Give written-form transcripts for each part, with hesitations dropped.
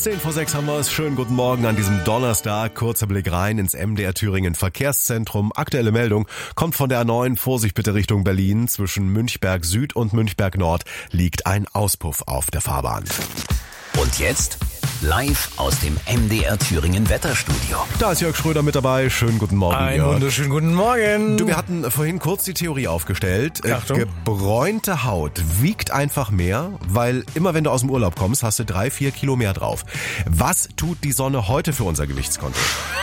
10:06 haben wir es. Schönen guten Morgen an diesem Donnerstag. Kurzer Blick rein ins MDR Thüringen Verkehrszentrum. Aktuelle Meldung kommt von der A9. Vorsicht bitte Richtung Berlin. Zwischen Münchberg Süd und Münchberg Nord liegt ein Auspuff auf der Fahrbahn. Und jetzt live aus dem MDR Thüringen Wetterstudio. Da ist Jörg Schröder mit dabei. Schönen guten Morgen, Einen Jörg. wunderschönen guten Morgen. Du, wir hatten vorhin kurz die Theorie aufgestellt. Achtung. Gebräunte Haut wiegt einfach mehr, weil immer wenn du aus dem Urlaub kommst, hast du 3-4 Kilo mehr drauf. Was tut die Sonne heute für unser Gewichtskonto?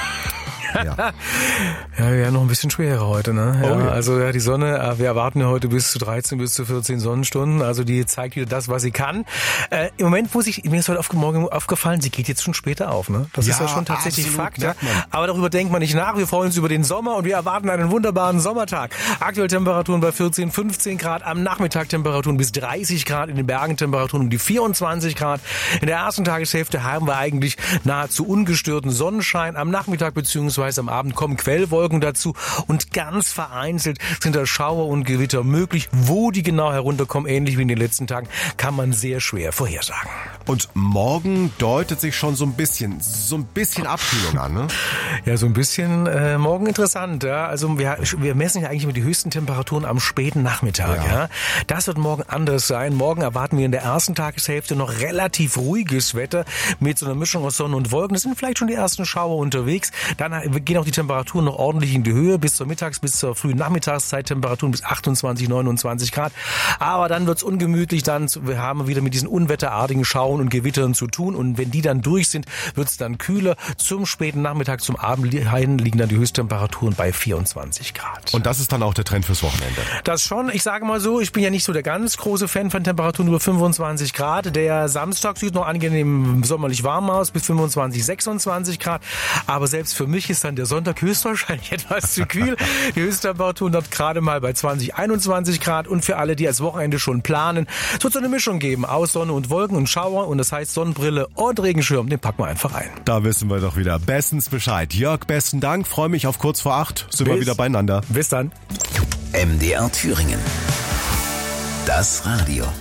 Ja. Ja, wir haben noch ein bisschen schwerer heute, ne? Ja, Oh ja. Also die Sonne, wir erwarten ja heute bis zu 13, bis zu 14 Sonnenstunden. Also die zeigt wieder das, was sie kann. Im Moment mir ist heute Morgen aufgefallen, sie geht jetzt schon später auf, ne? Das ist ja schon tatsächlich absolut, Fakt. Ja? merkt man. Aber darüber denkt man nicht nach. Wir freuen uns über den Sommer und wir erwarten einen wunderbaren Sommertag. Aktuell Temperaturen bei 14, 15 Grad. Am Nachmittag Temperaturen bis 30 Grad. In den Bergen Temperaturen um die 24 Grad. In der ersten Tageshälfte haben wir eigentlich nahezu ungestörten Sonnenschein. Am Nachmittag bzw. am Abend kommen Quellwolken dazu und ganz vereinzelt sind da Schauer und Gewitter möglich. Wo die genau herunterkommen, ähnlich wie in den letzten Tagen, kann man sehr schwer vorhersagen. Und morgen deutet sich schon so ein bisschen Abkühlung an, ne? Ja, so ein bisschen morgen interessant. Ja. Also wir messen ja eigentlich immer die höchsten Temperaturen am späten Nachmittag. Ja. Das wird morgen anders sein. Morgen erwarten wir in der ersten Tageshälfte noch relativ ruhiges Wetter mit so einer Mischung aus Sonne und Wolken. Es sind vielleicht schon die ersten Schauer unterwegs. Dann gehen auch die Temperaturen noch ordentlich in die Höhe bis zur frühen Nachmittagszeit. Temperaturen bis 28, 29 Grad. Aber dann wird's ungemütlich. Wir haben wieder mit diesen unwetterartigen Schauern und Gewittern zu tun. Und wenn die dann durch sind, wird's dann kühler. Zum späten Nachmittag, zum Abend hin liegen dann die Höchsttemperaturen bei 24 Grad. Und das ist dann auch der Trend fürs Wochenende. Das schon. Ich sage mal so, ich bin ja nicht so der ganz große Fan von Temperaturen über 25 Grad. Der Samstag sieht noch angenehm sommerlich warm aus, bis 25, 26 Grad. Aber selbst für mich ist dann der Sonntag höchstwahrscheinlich etwas zu kühl. Die Höchsttemperaturen dort gerade mal bei 20, 21 Grad. Und für alle, die als Wochenende schon planen, es wird so eine Mischung geben aus Sonne und Wolken und Schauer. Und das heißt Sonnenbrille und Regenschirm, den packen wir einfach ein. Da wissen wir doch wieder bestens Bescheid. Jörg, besten Dank. Freue mich auf kurz vor 8. Sind wir wieder beieinander. Bis dann. MDR Thüringen. Das Radio.